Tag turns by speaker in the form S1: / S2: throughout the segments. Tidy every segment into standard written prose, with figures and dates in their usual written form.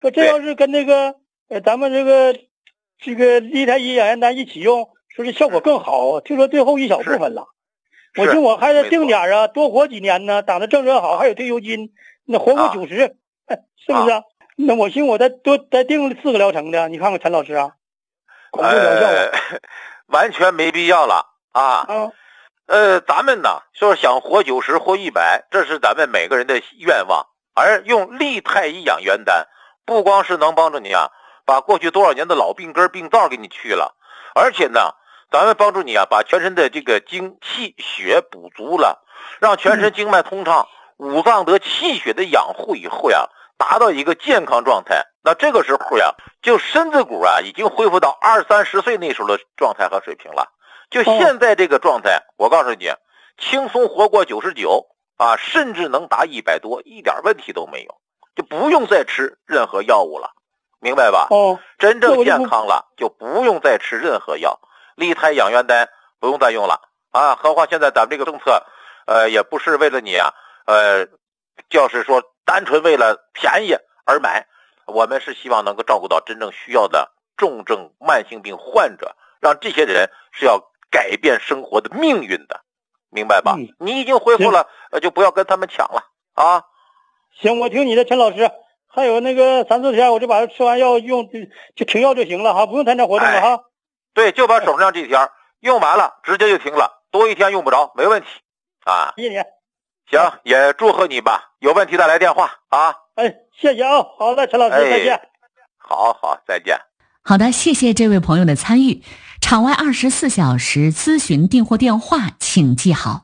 S1: 这要是跟那个咱们这个利他一养元丹一起用，说是效果更好。听说最后一小部分了，我寻我还得定点啊，多活几年呢，党的政策好，还有退休金，那活过90，是不是？那我寻我再定4个疗程的，你看看陈老师啊，广度疗效
S2: 完全没必要了啊。咱们呢就是想活90活100，这是咱们每个人的愿望。而用利太医养元丹，不光是能帮助你把过去多少年的老病根病灶给你去了，而且呢咱们帮助你把全身的这个精气血补足了，让全身经脉通畅，五脏得气血的养护以后达到一个健康状态。那这个时候就身子骨已经恢复到20、30岁那时候的状态和水平了。就现在这个状态，我告诉你，轻松活过99甚至能达100多，一点问题都没有，就不用再吃任何药物了，明白吧？真正健康了就不用再吃任何药，利太养元丹不用再用了何况现在咱们这个政策也不是为了你就是说单纯为了便宜而买，我们是希望能够照顾到真正需要的重症慢性病患者，让这些人是要改变生活的命运的，明白吧？你已经恢复了就不要跟他们抢了
S1: 行，我听你的，陈老师。还有那个3、4天我就把它吃完药用就停药就行了不用参加活动了
S2: 对，就把手上这天用完了直接就停了，多1天用不着，没问题
S1: 谢谢你。
S2: 行，也祝贺你吧，有问题再来电话
S1: 谢谢好的，陈老师再见。
S2: 好，再见。
S3: 好的，谢谢这位朋友的参与。场外24小时咨询订货电话请记好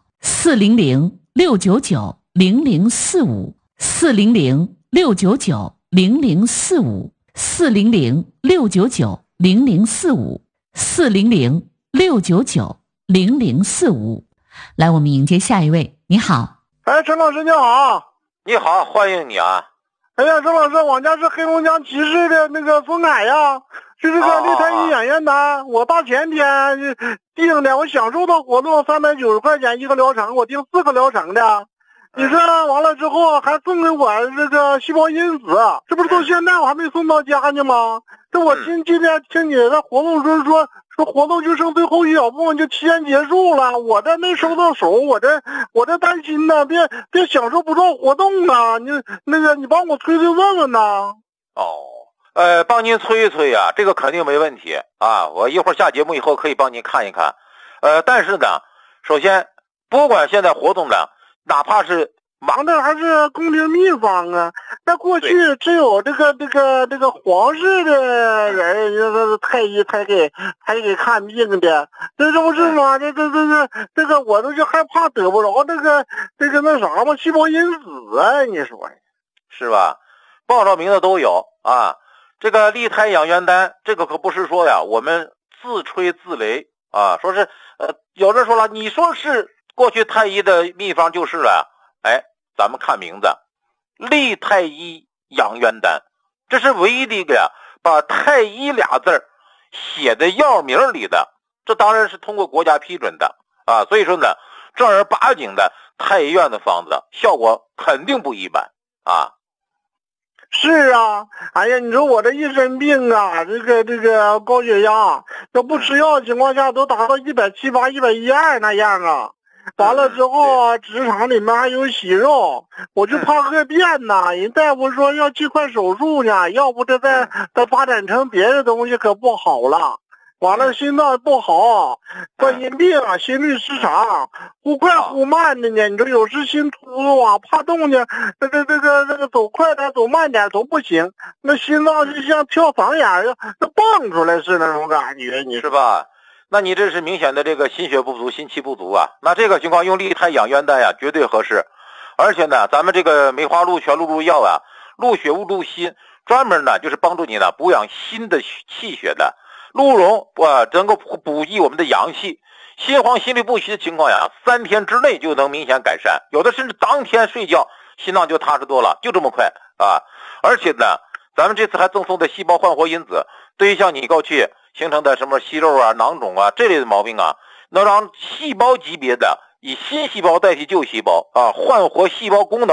S3: ：400-699-0045 400-699-0045 400-699-0045 400-699-0045。来，我们迎接下一位。你好。
S4: 陈老师你好。
S2: 你好，欢迎你
S4: 陈老师，我家是黑龙江吉市的那个孙海就这个利太医养元丹，我大前天订的，我享受到活动390块钱1个疗程，我订4个疗程的。你说完了之后还送给我这个细胞因子，这不是到现在我还没送到家呢吗？这我今天听你的活动说活动就剩最后一小部分就提前结束了，我这没收到手，我这担心呢，别享受不到活动你帮我催问问呐。
S2: 帮您催一催这个肯定没问题我一会儿下节目以后可以帮您看一看。但是呢，首先不管现在活动的，哪怕是
S4: 忙的还是宫廷秘方那过去只有这个皇室的人太医才给看病的，这不是吗？这个我都就害怕得不着那啥嘛，细胞因子你说
S2: 是吧？报上名的都有这个利太养元丹，这个可不是说我们自吹自擂说是有人说了，你说是过去太医的秘方就是了，咱们看名字，利太医养元丹，这是唯一的一个把太医俩字写在药名里的，这当然是通过国家批准的所以说呢，正儿八经的太医院的方子效果肯定不一般
S4: 是你说我这一身病这个高血压，要不吃药的情况下都达到170、112那样完了之后职场里面还有息肉，我就怕恶变人大夫说要尽快手术呢，要不这再发展成别的东西可不好了。完了心脏不好，冠心病心律失常，忽快忽慢的呢。你说有时心突突怕动呢，这个走快点走慢点都不行，那心脏就像跳嗓眼要蹦出来似的那种感觉，你
S2: 是吧？那你这是明显的这个心血不足、心气不足那这个情况用利太养元丹绝对合适。而且呢，咱们这个梅花鹿全鹿入药鹿血误入心，专门呢就是帮助你补养心的气血的。鹿茸能够补益我们的阳气，心慌心律不齐的情况3天之内就能明显改善，有的甚至当天睡觉心脏就踏实多了，就这么快而且呢，咱们这次还赠送的细胞焕活因子，对于像你过去形成的什么息肉囊肿这类的毛病能让细胞级别的以新细胞代替旧细胞焕活细胞功能。